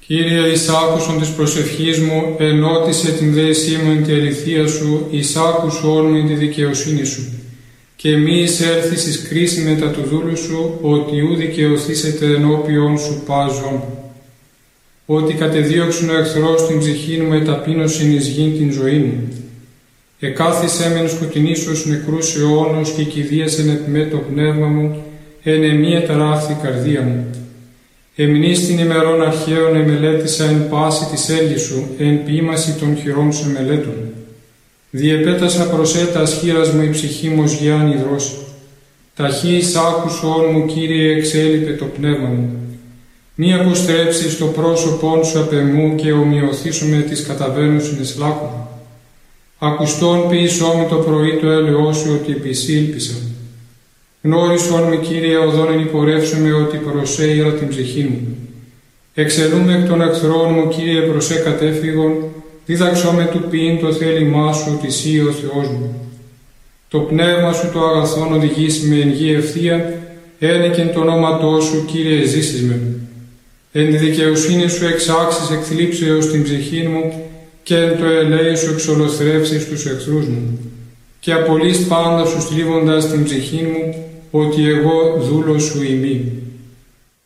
Κύριε, εις άκουσον της προσευχής μου, ενώτισε την δέσή μου εν τη αληθεία σου, εις άκουσον μου εν τη δικαιοσύνη σου. Και μη εισέλθεις εις κρίση μετά του δούλου σου, ότι ου δικαιωθήσετε ενώπιον σου πάζον. Ότι κατεδίωξον ο εχθρός την ψυχή μου, εταπείνωσιν εις γην την ζωή μου. Εκάθισέ μεν σκοτεινής ως νεκρούς αιώνος και κηδίασεν επιμέ το πνεύμα μου, εν εμή εταράχθη καρδία μου. Εμνείς την ημερών αρχαίων εμελέτησα εν πάση της έλγης σου, εν ποίημαση των χειρών σου εμελέτων. Διεπέτασα προσέτας χείρας μου η ψυχή μου ως γιάν υδρός. Ταχύ εις άκουσον μου, Κύριε, εξέλιπε το πνεύμα μου. Μη αποστρέψεις το πρόσωπόν σου απ' εμού και ομοιωθήσου με τις καταβαίνουσιν εις λάκκου. Ακουστόν ποιησό με το πρωί το έλεος σου, ότι επισήλπισα. Γνώρισον με, Κύριε, οδόν εν υπορεύσομαι, ότι προσέειρα την ψυχή μου. Εξελούμε εκ των εχθρών μου, Κύριε, προσέ κατέφυγον, δίδαξό με του ποιήν το θέλημά σου, ότι εσύ ο Θεός μου. Το πνεύμα σου το αγαθόν οδηγήσει με εν γη ευθεία, ένεκεν το ονόματό σου, Κύριε, ζήσεις με. Εν τη δικαιοσύνη σου εξάξεις εκ θλίψεως την ψυχή μου, και εν το ελέη σου εξολοθρεύσεις τους εχθρούς μου. Και απολύς πάντα σου στρίβοντας την ψυχή μου, ότι εγώ δούλος σου ημί.